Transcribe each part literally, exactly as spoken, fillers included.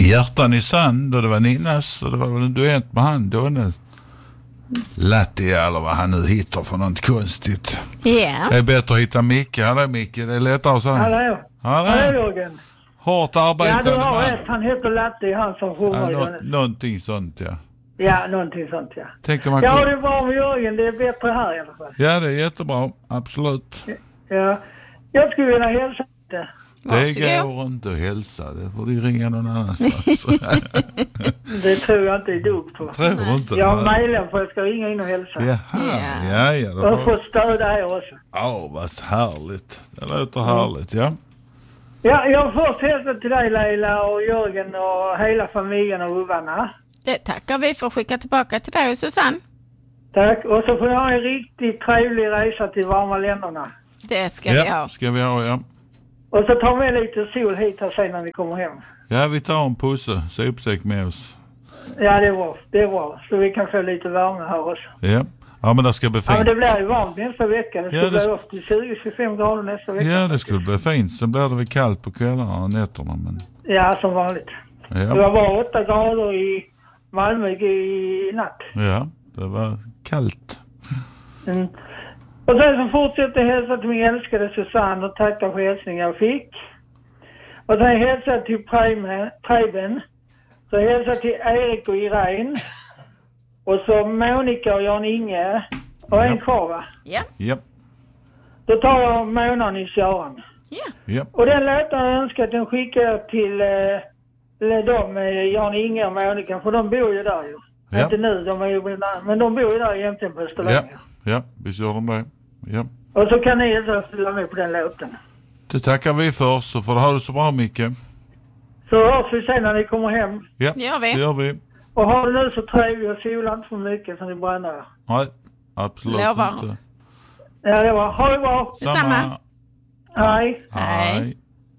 Hjärtan i sand och det var Ninas och det var väl en duett med han Donne Latti eller vad han nu hittar för något konstigt. Ja. Yeah. Det är bättre att hitta Micke. Hallå Micke, det är lättare att säga. Hallå. Hallå. Hallå Jörgen. Hårt arbete. Ja, du har rätt. Han heter Latti, han som sjunger. Ja, nå- någonting sånt, ja. Ja, någonting sånt, ja. Tänker man ja, kunde... det är bra med Jörgen. Det är bättre här i alla fall. Ja, det är jättebra. Absolut. Ja. Jag skulle vilja hälsa lite. Det går inte att hälsa. Det får du ringa någon annanstans. Det tror jag inte är dumt på. Tror inte. Jag har mejlen för jag ska ringa in och hälsa. Jaha, yeah. ja, ja. Får... Och få stöd här också. Ja, oh, vad härligt. Det låter mm. härligt, ja. Ja, jag får först hälsa till dig Leila och Jörgen och hela familjen och Uvarna. Det tackar vi för att skicka tillbaka till dig och Susanne. Tack, och så får jag ha en riktigt trevlig resa till varma länderna. Det ska ja, vi ha. ska vi ha, ja. Och så tar vi lite sol hit här sen när vi kommer hem. Ja, vi tar en pusse, sopsäck med oss. Ja, det är bra. Det är bra. Så vi kan få lite värme här också. Ja, ja men det ska bli fint. Ja, men det blir ju varmt nästa vecka. Det ska ja, det bli upp till tjugo till tjugofem grader nästa vecka. Ja, det skulle bli fint. Sen blir det väl kallt på kvällarna och nätterna. Men... Ja, som vanligt. Ja. Det var bara åtta grader i Malmö i natt. Ja, det var kallt. Mm. Och sen så fortsätter jag hälsa till min älskade Susanne och tacka för hälsningen jag fick. Och sen hälsa till Preben. Så hälsa till Erik och Irene. Och så Monica och Jan-Inge. Och en kvar va? Ja. Ja. Då tar jag Månan i Sören. Ja. Ja. Och den låten jag önskar att den skickar till eh, dem, Jan-Inge och Monica. För de bor ju där ju. Ja. Inte nu, de är ju, men de bor ju där egentligen på Österlänge. Ja, ja, visst gör de det. Ja. Och så kan ni alltså fylla med på den låten. Det tackar vi för, så får du ha det så bra, Micke. Så hörs vi sen när ni kommer hem. Ja, det gör vi. Det gör vi. Och har det nu så trevligt och sola inte för mycket så ni bränner. Nej, absolut Lovar. inte. Ja, det var. Ha det bra. Detsamma. Hej. Hej.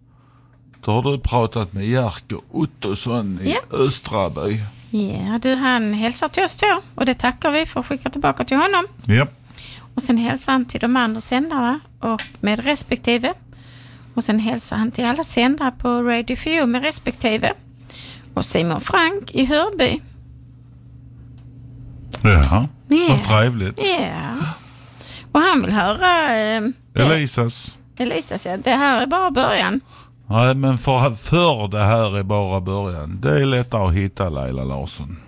Då har du pratat med Jerker Ottosson i ja. Östraby. Ja, du han hälsar till oss då. Och det tackar vi för att skicka tillbaka till honom. Ja. Och sen hälsar han till de andra sändarna och med respektive. Och sen hälsar han till alla sändare på Radio fyra med respektive. Och Simon Frank i Hörby. Ja, yeah. vad trevligt. Ja. Yeah. Och han vill höra... Eh, Elisas. Elisas, ja. Det här är bara början. Nej, men för, för det här är bara början. Det är lättare att hitta Leila Larsson.